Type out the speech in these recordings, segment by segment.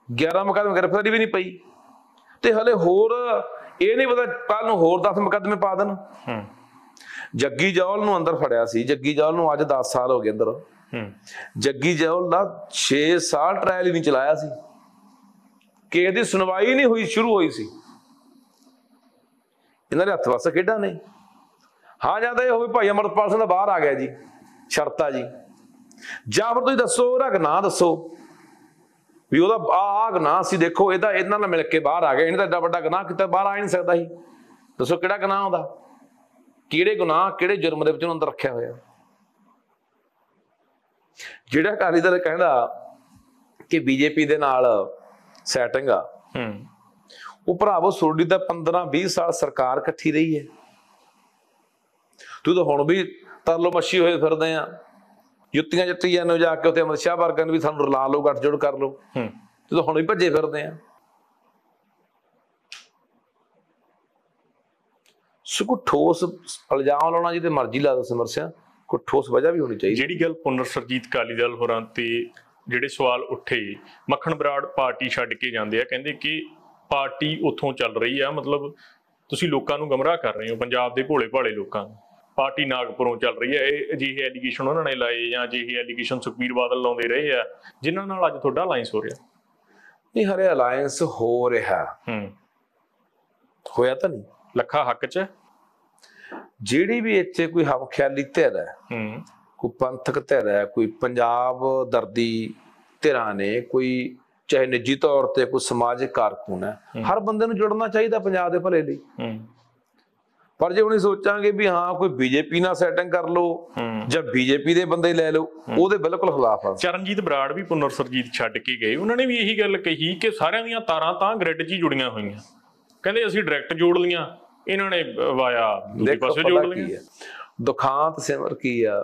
11 ਮੁਕੱਦਮੇ ਗ੍ਰਿਫਤਾਰੀ भी नहीं पई ਤੇ ਹਲੇ ਹੋਰ ਇਹ ਨਹੀਂ ਪਤਾ ਕੱਲ ਨੂੰ ਹੋਰ 10 ਮੁਕੱਦਮੇ ਪਾ ਦੇਣ। ਜੱਗੀ ਜੌਲ ਨੂੰ ਅੰਦਰ ਫੜਿਆ ਸੀ, ਜੱਗੀ ਜੌਲ ਨੂੰ ਅੱਜ 10 ਸਾਲ ਹੋ ਗਏ ਅੰਦਰ। ਜੱਗੀ ਜੌਲ ਦਾ 6 ਸਾਲ ਟ੍ਰਾਇਲ ਹੀ ਨਹੀਂ ਚਲਾਇਆ ਸੀ, ਕੇਸ ਦੀ ਸੁਣਵਾਈ ਨਹੀਂ ਹੋਈ, ਸ਼ੁਰੂ ਹੋਈ ਸੀ। ਇਹਨਾਂ ਦੇ ਹੱਥ ਵਸ ਖੇਡਾਂ ਨੇ। ਹਾਂ ਜਾਂ ਤਾਂ ਇਹ ਹੋਵੇ ਭਾਈ ਅਮਰਪਾਲ ਸਿੰਘ ਦਾ ਬਾਹਰ ਆ ਗਿਆ ਜੀ, ਸ਼ਰਤ ਆ ਜੀ, ਜਾਂ ਫਿਰ ਤੁਸੀਂ ਦੱਸੋ ਉਹਦਾ ਗੁਨਾਹ ਦੱਸੋ ਵੀ ਉਹਦਾ ਆਹ ਗੁਨਾਹ ਸੀ, ਦੇਖੋ ਇਹਦਾ ਇਹਨਾਂ ਨਾਲ ਮਿਲ ਕੇ ਬਾਹਰ ਆ ਗਿਆ, ਇਹਨੇ ਤਾਂ ਏਡਾ ਵੱਡਾ ਗੁਨਾਹ ਕੀਤਾ, ਬਾਹਰ ਆ ਹੀ ਨਹੀਂ ਸਕਦਾ ਸੀ। ਦੱਸੋ ਕਿਹੜਾ ਗੁਨਾਹ ਉਹਦਾ, ਕਿਹੜੇ ਗੁਨਾਹ ਕਿਹੜੇ ਜੁਰਮ ਦੇ ਵਿੱਚ ਉਹਨੂੰ ਅੰਦਰ ਰੱਖਿਆ ਹੋਇਆ। ਜਿਹੜਾ ਅਕਾਲੀ ਦਲ ਕਹਿੰਦਾ ਕਿ ਬੀਜੇਪੀ ਦੇ ਨਾਲ ਸੈਟਿੰਗ ਆ, ਉਹ ਭਰਾਵੋ ਤੁਹਾਡੀ ਤਾਂ 15-20 ਸਾਲ ਸਰਕਾਰ ਇਕੱਠੀ ਰਹੀ ਹੈ। ਤੂੰ ਤਾਂ ਹੁਣ ਵੀ ਤਰਲੋ ਮੱਛੀ ਹੋਏ ਫਿਰਦੇ ਆ, ਜੁੱਤੀਆਂ ਜੱਟੀ ਜਾਂਦੇ ਹੋ ਜਾ ਕੇ ਉੱਥੇ ਅਮਿਤ ਸ਼ਾਹ ਵਰਗਿਆਂ ਨੂੰ ਵੀ ਸਾਨੂੰ ਰਲਾ ਲਓ, ਗੱਠਜੋੜ ਕਰ ਲਓ। ਤੂੰ ਤਾਂ ਹੁਣ ਵੀ ਭੱਜੇ ਫਿਰਦੇ ਆ। ਸੋ ਕੋਈ ਠੋਸ ਇਲਜ਼ਾਮ ਲਾਉਣਾ ਜਿਹਦੇ ਮਰਜ਼ੀ ਲਾ ਦੋ ਸਮਰਸਿਆ, ਕੋਈ ਠੋਸ ਵਜ੍ਹਾ ਵੀ ਹੋਣੀ ਚਾਹੀਦੀ। ਜਿਹੜੀ ਗੱਲ ਪੁਨਰ ਸਰਜੀਤ ਅਕਾਲੀ ਦਲ ਹੋਰਾਂ ਤੇ ਜਿਹੜੇ ਸਵਾਲ ਉੱਠੇ, ਮੱਖਣ ਬਰਾੜ ਪਾਰਟੀ ਛੱਡ ਕੇ ਜਾਂਦੇ ਆ, ਕਹਿੰਦੇ ਕਿ ਪਾਰਟੀ ਉੱਥੋਂ ਚੱਲ ਰਹੀ ਆ, ਮਤਲਬ ਤੁਸੀਂ ਲੋਕਾਂ ਨੂੰ ਗੁੰਮਰਾਹ ਕਰ ਰਹੇ ਹੋ, ਪੰਜਾਬ ਦੇ ਭੋਲੇ ਭਾਲੇ ਲੋਕਾਂ ਨੂੰ। ਪਾਰਟੀ ਨਾਗਪੁਰੋਂ ਚੱਲ ਰਹੀ ਹੈ। ਇਹ ਅਜਿਹੇ ਐਲੀਗੇਸ਼ਨ ਉਹਨਾਂ ਨੇ ਲਾਏ ਜਾਂ ਅਜਿਹੇ ਐਲੀਗੇਸ਼ਨ ਸੁਖਬੀਰ ਬਾਦਲ ਲਾਉਂਦੇ ਰਹੇ ਆ, ਜਿਨ੍ਹਾਂ ਨਾਲ ਅੱਜ ਤੁਹਾਡਾ ਅਲਾਇੰਸ ਹੋ ਰਿਹਾ। ਨਹੀਂ, ਹਰੇ ਅਲਾਇੰਸ ਹੋ ਰਿਹਾ, ਹੋਇਆ ਤਾਂ ਨਹੀਂ। ਲੱਖਾ ਹੱਕ 'ਚ ਜਿਹੜੀ ਵੀ ਇੱਥੇ ਕੋਈ ਹਮਖਿਆਲੀ ਧਿਰ ਹੈ, ਕੋਈ ਪੰਥਕ ਧਿਰ ਹੈ, ਕੋਈ ਪੰਜਾਬ ਦਰਦੀ ਧਿਰਾਂ ਨੇ, ਕੋਈ ਚਾਹੇ ਨਿੱਜੀ ਤੌਰ ਤੇ ਕੋਈ ਸਮਾਜਿਕ ਕਾਰਕੁਨ ਹੈ, ਹਰ ਬੰਦੇ ਨੂੰ ਜੁੜਨਾ ਚਾਹੀਦਾ ਪੰਜਾਬ ਦੇ ਭਲੇ ਲਈ। ਪਰ ਜੇ ਹੁਣ ਸੋਚਾਂਗੇ ਵੀ ਹਾਂ ਕੋਈ ਬੀਜੇਪੀ ਨਾਲ ਸੈਟਿੰਗ ਕਰ ਲਓ ਜਾਂ ਬੀਜੇਪੀ ਦੇ ਬੰਦੇ ਲੈ ਲਓ, ਉਹਦੇ ਬਿਲਕੁਲ ਖਿਲਾਫ ਆ। ਚਰਨਜੀਤ ਬਰਾੜ ਵੀ ਪੁਨਰ ਸਰਜੀਤ ਛੱਡ ਕੇ ਗਏ, ਉਹਨਾਂ ਨੇ ਵੀ ਇਹੀ ਗੱਲ ਕਹੀ ਕਿ ਸਾਰਿਆਂ ਦੀਆਂ ਤਾਰਾਂ ਤਾਂ ਗ੍ਰਿਡ 'ਚ ਹੀ ਜੁੜੀਆਂ ਹੋਈਆਂ। ਕਹਿੰਦੇ ਅਸੀਂ ਡਾਇਰੈਕਟ ਜੋੜ ਲੀਆਂ, ਇਹਨਾਂ ਨੇ ਵਾਇਆ ਦੂਜੇ ਪਾਸੇ ਜੋੜ ਲਈਆਂ। ਦੁਖਾਂਤ ਸਿਮਰ ਕੀ ਆ,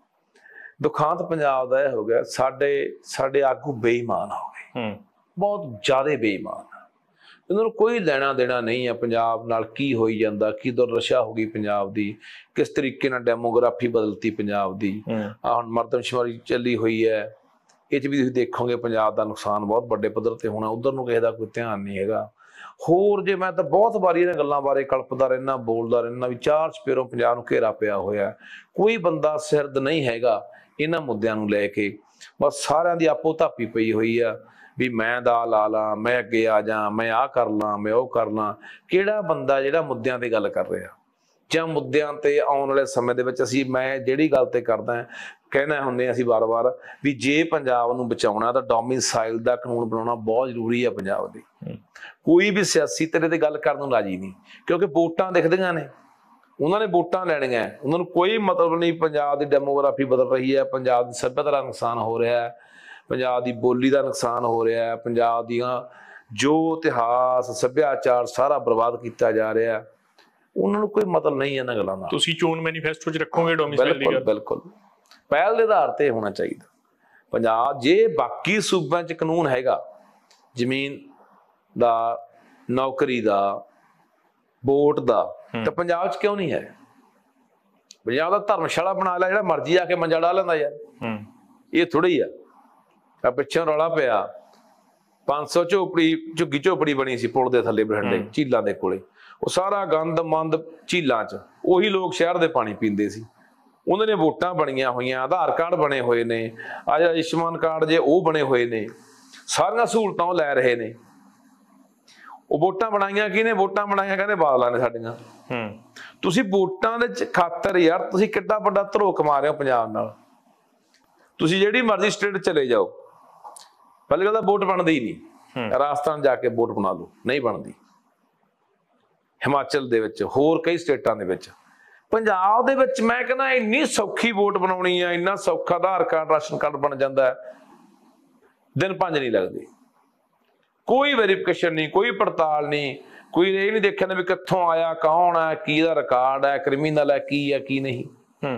ਦੁਖਾਂਤ ਪੰਜਾਬ ਦਾ ਇਹ ਹੋ ਗਿਆ, ਸਾਡੇ ਆਗੂ ਬੇਈਮਾਨ ਹੋ ਗਏ, ਬਹੁਤ ਜ਼ਿਆਦਾ ਬੇਈਮਾਨ। ਇਹਨਾਂ ਨੂੰ ਕੋਈ ਲੈਣਾ ਦੇਣਾ ਨਹੀਂ ਹੈ ਪੰਜਾਬ ਨਾਲ, ਕੀ ਹੋਈ ਜਾਂਦਾ, ਕੀ ਦੁਰਦਸ਼ਾ ਹੋ ਗਈ ਪੰਜਾਬ ਦੀ, ਕਿਸ ਤਰੀਕੇ ਨਾਲ ਡੈਮੋਗ੍ਰਾਫੀ ਬਦਲਤੀ ਪੰਜਾਬ ਦੀ। ਆਹ ਹੁਣ ਮਰਦਮਸ਼ੁਮਾਰੀ ਚੱਲੀ ਹੋਈ ਹੈ, ਇਹ 'ਚ ਵੀ ਤੁਸੀਂ ਦੇਖੋਗੇ ਪੰਜਾਬ ਦਾ ਨੁਕਸਾਨ ਬਹੁਤ ਵੱਡੇ ਪੱਧਰ ਤੇ ਹੋਣਾ, ਉਧਰ ਨੂੰ ਕਿਸੇ ਦਾ ਕੋਈ ਧਿਆਨ ਨਹੀਂ ਹੈਗਾ। ਹੋਰ ਜੇ ਮੈਂ ਤਾਂ ਬਹੁਤ ਵਾਰੀ ਇਹਨਾਂ ਗੱਲਾਂ ਬਾਰੇ ਕਲਪਦਾ ਰਹਿਣਾ, ਬੋਲਦਾ ਰਹਿਣਾ ਵੀ ਚਾਰ ਚਪੇਰੋਂ ਪੰਜਾਬ ਨੂੰ ਘੇਰਾ ਪਿਆ ਹੋਇਆ, ਕੋਈ ਬੰਦਾ ਸਿਰਦ ਨਹੀਂ ਹੈਗਾ ਇਹਨਾਂ ਮੁੱਦਿਆਂ ਨੂੰ ਲੈ ਕੇ। ਬਸ ਸਾਰਿਆਂ ਦੀ ਆਪੋ ਧਾਪੀ ਪਈ ਹੋਈ ਆ ਵੀ ਮੈਂ ਦਾ ਲਾ ਲਾਂ, ਮੈਂ ਅੱਗੇ ਆ ਜਾ, ਮੈਂ ਆਹ ਕਰ ਲਾਂ, ਮੈਂ ਉਹ ਕਰ ਲਾਂ। ਕਿਹੜਾ ਬੰਦਾ ਜਿਹੜਾ ਮੁੱਦਿਆਂ ਤੇ ਗੱਲ ਕਰ ਰਿਹਾ, ਜਾਂ ਮੁੱਦਿਆਂ ਤੇ ਆਉਣ ਵਾਲੇ ਸਮੇਂ ਦੇ ਵਿੱਚ ਮੈਂ ਜਿਹੜੀ ਗੱਲ ਤੇ ਕਰਦਾ ਕਹਿਣਾ ਹੁੰਦੇ ਅਸੀਂ ਵਾਰ-ਵਾਰ ਵੀ ਜੇ ਪੰਜਾਬ ਨੂੰ ਬਚਾਉਣਾ ਤਾਂ ਡੋਮਿਸਾਈਲ ਦਾ ਕਾਨੂੰਨ ਬਣਾਉਣਾ ਬਹੁਤ ਜ਼ਰੂਰੀ ਹੈ ਪੰਜਾਬ ਦੀ। ਕੋਈ ਵੀ ਸਿਆਸੀ ਧਿਰ ਤੇ ਗੱਲ ਕਰਨ ਨੂੰ ਰਾਜੀ ਨਹੀਂ, ਕਿਉਂਕਿ ਵੋਟਾਂ ਦਿਖਦੀਆਂ ਨੇ, ਉਹਨਾਂ ਨੇ ਵੋਟਾਂ ਲੈਣੀਆਂ, ਉਹਨਾਂ ਨੂੰ ਕੋਈ ਮਤਲਬ ਨਹੀਂ ਪੰਜਾਬ ਦੀ ਡੈਮੋਗ੍ਰਾਫੀ ਬਦਲ ਰਹੀ ਹੈ, ਪੰਜਾਬ ਦੀ ਸੱਭਿਅਤਾ ਦਾ ਨੁਕਸਾਨ ਹੋ ਰਿਹਾ ਹੈ, ਪੰਜਾਬ ਦੀ ਬੋਲੀ ਦਾ ਨੁਕਸਾਨ ਹੋ ਰਿਹਾ ਹੈ, ਪੰਜਾਬ ਦੀਆਂ ਜੋ ਇਤਿਹਾਸ ਸੱਭਿਆਚਾਰ ਸਾਰਾ ਬਰਬਾਦ ਕੀਤਾ ਜਾ ਰਿਹਾ। ਉਹਨਾਂ ਨੂੰ ਕੋਈ ਮਤਲਬ ਨਹੀਂ ਇਹਨਾਂ ਗੱਲਾਂ ਦਾ। ਤੁਸੀਂ ਚੋਣ ਮੈਨੀਫੈਸਟੋ 'ਚ ਰੱਖੋਗੇ ਡੋਮਿਸਾਈਲ ਦੀ ਗੱਲ? ਬਿਲਕੁਲ ਪਹਿਲ ਦੇ ਆਧਾਰ ਤੇ ਹੋਣਾ ਚਾਹੀਦਾ ਪੰਜਾਬ। ਜੇ ਬਾਕੀ ਸੂਬਿਆਂ 'ਚ ਕਾਨੂੰਨ ਹੈਗਾ ਜ਼ਮੀਨ ਦਾ, ਨੌਕਰੀ ਦਾ, ਵੋਟ ਦਾ, ਤਾਂ ਪੰਜਾਬ 'ਚ ਕਿਉਂ ਨਹੀਂ ਹੈ? ਪੰਜਾਬ ਦਾ ਧਰਮਸ਼ਾਲਾ ਬਣਾ ਲਿਆ, ਜਿਹੜਾ ਮਰਜ਼ੀ ਆ ਕੇ ਮੰਜਾ ਡਾ ਲੈਂਦਾ ਯਾਰ। ਇਹ ਥੋੜੀ ਆ ਪਿੱਛੋਂ ਰੌਲਾ ਪਿਆ 500 ਝੁੱਗੀ ਝੋਪੜੀ ਬਣੀ ਸੀ ਪੁਲ ਦੇ ਥੱਲੇ ਬਠਿੰਡੇ ਝੀਲਾਂ ਦੇ ਕੋਲੇ, ਉਹ ਸਾਰਾ ਗੰਦ ਮੰਦ ਝੀਲਾਂ 'ਚ, ਉਹੀ ਲੋਕ ਸ਼ਹਿਰ ਦੇ ਪਾਣੀ ਪੀਂਦੇ ਸੀ। ਉਹਨਾਂ ਨੇ ਵੋਟਾਂ ਬਣੀਆਂ ਹੋਈਆਂ, ਆਧਾਰ ਕਾਰਡ ਬਣੇ ਹੋਏ ਨੇ, ਅੱਜ ਆਯੁਸ਼ਮਾਨ ਕਾਰਡ ਜੇ ਉਹ ਬਣੇ ਹੋਏ ਨੇ, ਸਾਰੀਆਂ ਸਹੂਲਤਾਂ ਉਹ ਲੈ ਰਹੇ ਨੇ। ਉਹ ਵੋਟਾਂ ਬਣਾਈਆਂ ਕਿਹਨੇ? ਵੋਟਾਂ ਬਣਾਈਆਂ ਕਹਿੰਦੇ ਬਾਦਲਾਂ ਨੇ ਸਾਡੀਆਂ। ਤੁਸੀਂ ਵੋਟਾਂ ਦੇ ਖਾਤਰ ਯਾਰ ਤੁਸੀਂ ਕਿੱਡਾ ਵੱਡਾ ਧਰੋ ਕਮਾ ਰਹੇ ਹੋ ਪੰਜਾਬ ਨਾਲ। ਤੁਸੀਂ ਜਿਹੜੀ ਮਰਜ਼ੀ ਸਟੇਟ ਚਲੇ ਜਾਓ, ਪਹਿਲੀ ਗੱਲ ਤਾਂ ਵੋਟ ਬਣਦੀ ਹੀ ਨਹੀਂ। ਰਾਜਸਥਾਨ ਜਾ ਕੇ ਵੋਟ ਬਣਾ ਲਓ, ਨਹੀਂ ਬਣਦੀ। ਹਿਮਾਚਲ ਦੇ ਵਿੱਚ, ਹੋਰ ਕਈ ਸਟੇਟਾਂ ਦੇ ਵਿੱਚ, ਪੰਜਾਬ ਦੇ ਵਿੱਚ ਮੈਂ ਕਹਿੰਦਾ ਇੰਨੀ ਸੌਖੀ ਵੋਟ ਬਣਾਉਣੀ ਆ, ਇੰਨਾ ਸੌਖਾ ਆਧਾਰ ਕਾਰਡ ਰਾਸ਼ਨ ਕਾਰਡ ਬਣ ਜਾਂਦਾ, ਦਿਨ 5 ਨਹੀਂ ਲੱਗਦੇ। ਕੋਈ ਵੈਰੀਫਿਕੇਸ਼ਨ ਨਹੀਂ, ਕੋਈ ਪੜਤਾਲ ਨਹੀਂ, ਕੋਈ ਇਹ ਨਹੀਂ ਦੇਖਿਆ ਵੀ ਕਿੱਥੋਂ ਆਇਆ, ਕੌਣ ਹੈ, ਕੀ ਦਾ ਰਿਕਾਰਡ ਹੈ, ਕ੍ਰਿਮੀਨਲ ਹੈ, ਕੀ ਹੈ ਕੀ ਨਹੀਂ।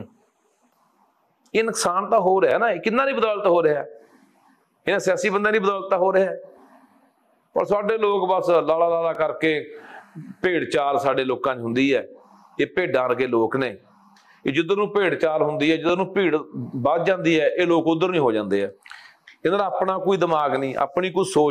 ਇਹ ਨੁਕਸਾਨ ਤਾਂ ਹੋ ਰਿਹਾ ਨਾ, ਕਿੰਨਾ ਦੀ ਬਦੌਲਤ ਹੋ ਰਿਹਾ, ਇਹਨਾਂ ਸਿਆਸੀ ਬੰਦਿਆਂ ਦੀ ਬਦੌਲਤ ਹੋ ਰਿਹਾ। ਪਰ ਸਾਡੇ ਲੋਕ ਬਸ ਲਾਲਾ ਲਾਲਾ ਕਰਕੇ ਭੇਡ ਚਾਲ ਸਾਡੇ ਲੋਕਾਂ 'ਚ ਹੁੰਦੀ ਹੈ। ਇਹ ਭੇਡਾਂ ਵਰਗੇ ਲੋਕ ਨੇ, ਇਹ ਜਿੱਧਰ ਨੂੰ ਭੇਡ ਚਾਲ ਹੁੰਦੀ ਹੈ, ਜਿੱਧਰ ਨੂੰ ਭੀੜ ਵੱਧ ਜਾਂਦੀ ਹੈ, ਇਹ ਲੋਕ ਉਧਰ ਨਹੀਂ ਹੋ ਜਾਂਦੇ ਆ। ਇਹਨਾਂ ਦਾ ਆਪਣਾ ਕੋਈ ਦਿਮਾਗ ਨਹੀਂ, ਆਪਣੀ ਕੋਈ ਸੋਚ